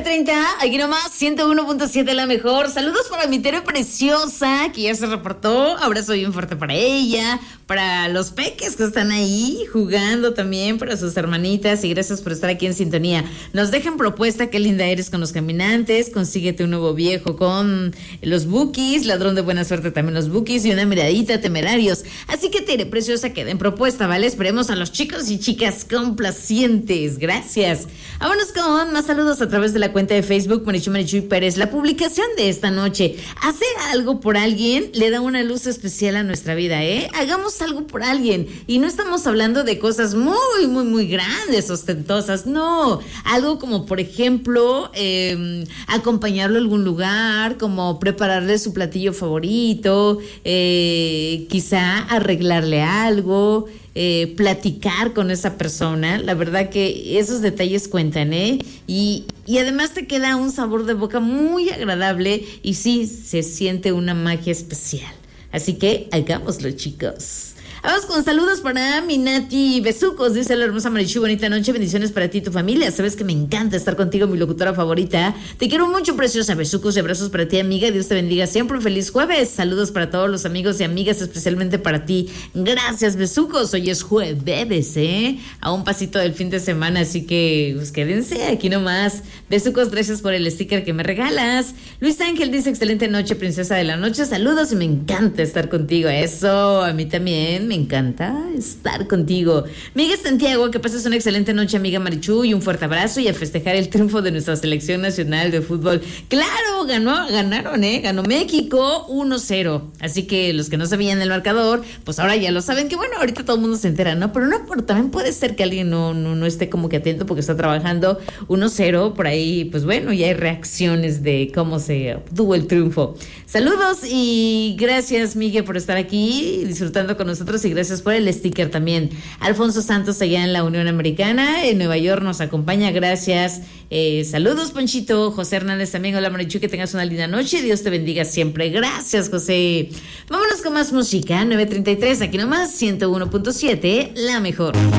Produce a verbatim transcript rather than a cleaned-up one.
treinta, aquí nomás, ciento uno punto siete la mejor. Saludos para mi Tere preciosa, que ya se reportó. Abrazo bien fuerte para ella, para los peques que están ahí jugando también, para sus hermanitas. Y gracias por estar aquí en sintonía. Nos dejan propuesta, qué linda eres con los caminantes. Consíguete un nuevo viejo con los Bukis. Ladrón de buena suerte también los Bukis. Y una miradita, Temerarios. Así que Tere preciosa, queda en propuesta, ¿vale? Esperemos a los chicos y chicas complacientes. Gracias. Vámonos con más saludos a través de la cuenta de Facebook Marichu Marichuy Pérez. La publicación de esta noche: hacer algo por alguien le da una luz especial a nuestra vida, ¿eh? Hagamos algo por alguien, y no estamos hablando de cosas muy, muy, muy grandes, ostentosas, no, algo como por ejemplo eh, acompañarlo a algún lugar, como prepararle su platillo favorito, eh, quizá arreglarle algo, Eh, platicar con esa persona. La verdad que esos detalles cuentan, ¿eh? Y, y además te queda un sabor de boca muy agradable y sí, se siente una magia especial. Así que hagámoslo, chicos. Vamos con saludos para mi Nati Besucos. Dice la hermosa Marichu, bonita noche, bendiciones para ti y tu familia. Sabes que me encanta estar contigo, mi locutora favorita. Te quiero mucho, preciosa. Besucos y abrazos para ti, amiga. Dios te bendiga siempre. Un feliz jueves. Saludos para todos los amigos y amigas, especialmente para ti. Gracias, Besucos. Hoy es jueves, ¿eh? A un pasito del fin de semana, así que pues quédense aquí nomás. Besucos, gracias por el sticker que me regalas. Luis Ángel dice, excelente noche, princesa de la noche. Saludos y me encanta estar contigo. Eso, a mí también me Me encanta estar contigo. Miguel Santiago, que pases una excelente noche, amiga Marichu, y un fuerte abrazo y a festejar el triunfo de nuestra selección nacional de fútbol. Claro, ganó, ganaron, ¿eh? Ganó México uno cero. Así que los que no sabían el marcador, pues ahora ya lo saben, que bueno, ahorita todo el mundo se entera, ¿no? Pero no, pero también puede ser que alguien no, no, no esté como que atento porque está trabajando. Uno cero, por ahí, pues bueno, ya hay reacciones de cómo se obtuvo el triunfo. Saludos y gracias, Miguel, por estar aquí disfrutando con nosotros. Y gracias por el sticker también. Alfonso Santos, allá en la Unión Americana, en Nueva York, nos acompaña. Gracias. Eh, saludos, Ponchito. José Hernández también. Hola, Marichu, que tengas una linda noche. Dios te bendiga siempre. Gracias, José. Vámonos con más música. nueve treinta y tres, aquí nomás, ciento uno punto siete, la mejor.